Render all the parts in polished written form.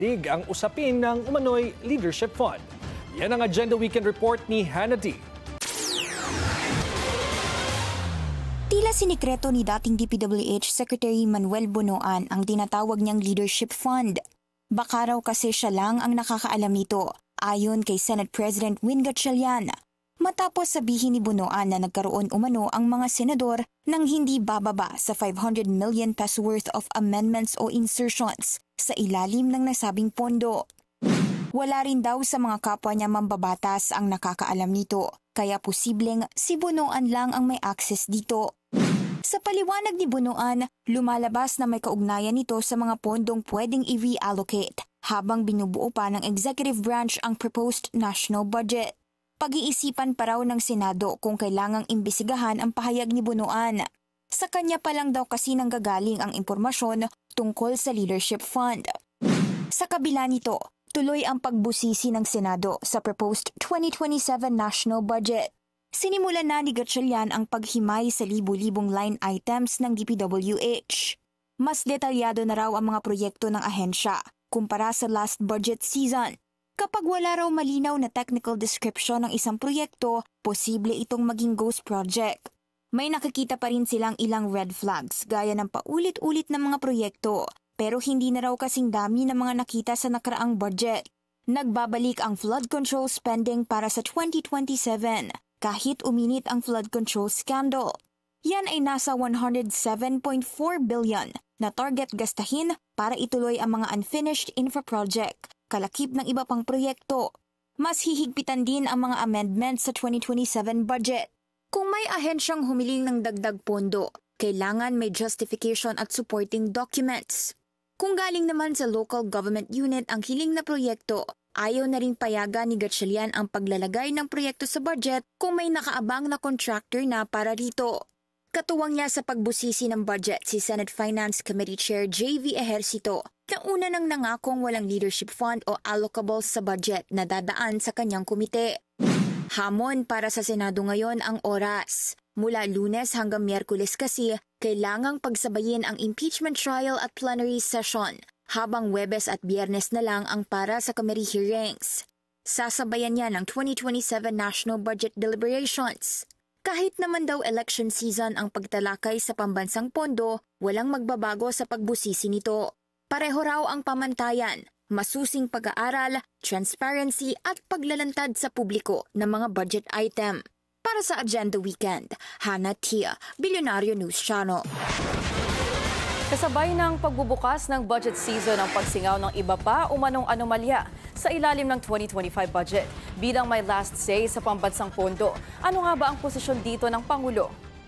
Dig ang usapin ng umano'y leadership fund. Yan ang Agenda Weekend Report ni Hannah D. Tila sinikreto ni dating DPWH Secretary Manuel Bonoan ang tinatawag niyang leadership fund. Baka raw kasi siya lang ang nakakaalam nito, ayon kay Senate President Win Gatchalian. Matapos sabihin ni Bonoan na nagkaroon umano ang mga senador ng hindi bababa sa 500 million peso worth of amendments o insertions sa ilalim ng nasabing pondo. Wala rin daw sa mga kapwa niya mambabatas ang nakakaalam nito, kaya posibleng si Bonoan lang ang may access dito. Sa paliwanag ni Bonoan, lumalabas na may kaugnayan nito sa mga pondong pwedeng i-reallocate habang binubuo pa ng executive branch ang proposed national budget. Pag-iisipan pa raw ng Senado kung kailangang imbisigahan ang pahayag ni Bonoan. Sa kanya pa lang daw kasi nanggagaling ang impormasyon tungkol sa leadership fund. Sa kabila nito, tuloy ang pagbusisi ng Senado sa proposed 2027 national budget. Sinimulan na ni Gatchalian ang paghimay sa libu-libong line items ng DPWH. Mas detalyado na raw ang mga proyekto ng ahensya kumpara sa last budget season. Kapag wala raw malinaw na technical description ng isang proyekto, posible itong maging ghost project. May nakikita pa rin silang ilang red flags gaya ng paulit-ulit na mga proyekto, pero hindi na raw kasing dami ng mga nakita sa nakaraang budget. Nagbabalik ang flood control spending para sa 2027 kahit uminit ang flood control scandal. Yan ay nasa 107.4 billion na target gastahin para ituloy ang mga unfinished infra project, kalakip ng iba pang proyekto. Mas hihigpitan din ang mga amendments sa 2027 budget. Kung may ahensyang humiling ng dagdag pondo, kailangan may justification at supporting documents. Kung galing naman sa local government unit ang hiling na proyekto, ayaw na rin payagan ni Gatchalian ang paglalagay ng proyekto sa budget kung may nakaabang na contractor na para rito. Katuwang niya sa pagbusisi ng budget si Senate Finance Committee Chair J.V. Ejercito na una nang nangakong walang leadership fund o allocables sa budget na dadaan sa kanyang komite. Hamon para sa Senado ngayon ang oras. Mula Lunes hanggang Miyerkules kasi, kailangang pagsabayin ang impeachment trial at plenary session, habang Huwebes at Biyernes na lang ang para sa committee hearings. Sasabayan niya ng 2027 national budget deliberations. Kahit naman daw election season ang pagtalakay sa pambansang pondo, walang magbabago sa pagbusisi nito. Pareho raw ang pamantayan, masusing pag-aaral, transparency at paglalantad sa publiko ng mga budget item. Para sa Agenda Weekend, Hannah Tia, Billionario News Channel. Kasabay ng pagbubukas ng budget season ang pagsingaw ng iba pa umanong anomalya sa ilalim ng 2025 budget. Bilang may last say sa pambansang pondo, ano nga ba ang posisyon dito ng Pangulo?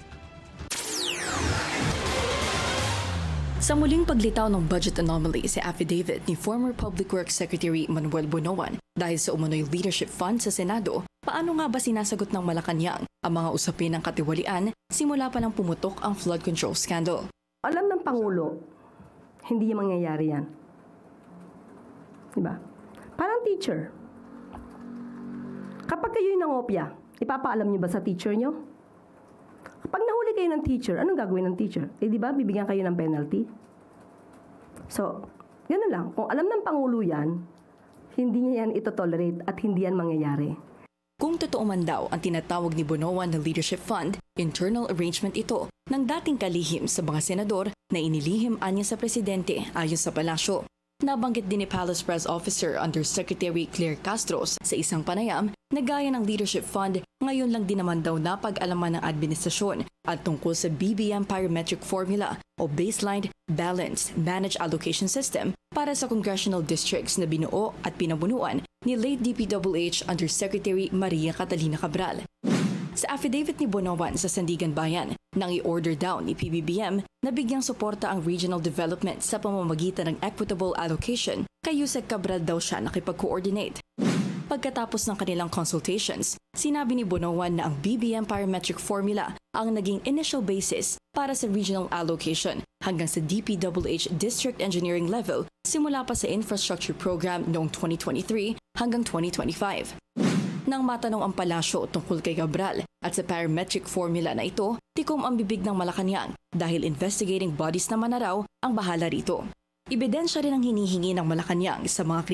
Sa muling paglitaw ng budget anomaly sa affidavit ni former Public Works Secretary Manuel Bonoan dahil sa umano'y leadership fund sa Senado, paano nga ba sinasagot ng Malacanang ang mga usapin ng katiwalian simula pa nang pumutok ang flood control scandal? Alam ng Pangulo, hindi yung mangyayari yan. Diba? Parang teacher. Kapag kayo'y nangopya, ipapaalam niyo ba sa teacher niyo? Kapag nahuli kayo ng teacher, anong gagawin ng teacher? Di ba, bibigyan kayo ng penalty? So, gano'n lang. Kung alam ng Pangulo yan, hindi niya yan itotolerate at hindi yan mangyayari. Kung totoo man daw ang tinatawag ni Bonoan na Leadership Fund, internal arrangement ito ng dating kalihim sa mga senador na inilihim anya sa presidente ayon sa palasyo. Nabanggit din ni Palace Press Officer Undersecretary Claire Castros sa isang panayam na gaya ng Leadership Fund, ngayon lang din naman daw napag-alaman ng administrasyon at tungkol sa BBM Parametric Formula o Baseline Balanced Managed Allocation System para sa congressional districts na binuo at pinabunuan ni late DPWH Undersecretary Maria Catalina Cabral. Sa affidavit ni Bonoan sa Sandigan Bayan, nang i-order daw ni PBBM na bigyang suporta ang regional development sa pamamagitan ng equitable allocation, kay Yusek Cabral daw siya nakipag-coordinate. Pagkatapos ng kanilang consultations, sinabi ni Bonoan na ang BBM Parametric Formula ang naging initial basis para sa regional allocation hanggang sa DPWH District Engineering level simula pa sa infrastructure program noong 2023 hanggang 2025. Nang matanong ang palasyo tungkol kay Cabral at sa parametric formula na ito, tikom ang bibig ng Malacanang dahil investigating bodies naman na raw ang bahala rito. Ebidensya rin ang hinihingi ng Malacanang sa mga